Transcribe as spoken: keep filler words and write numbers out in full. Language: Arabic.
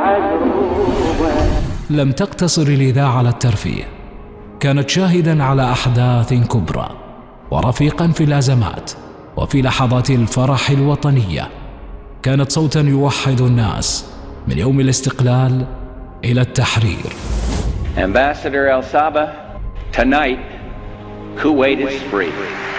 لم تقتصر الإذاعة على الترفيه، كانت شاهداً على أحداث كبرى ورفيقاً في الأزمات وفي لحظات الفرح الوطنية. كانت صوتاً يوحد الناس من يوم الاستقلال إلى التحرير. Ambassador El Saba, tonight Kuwait is free.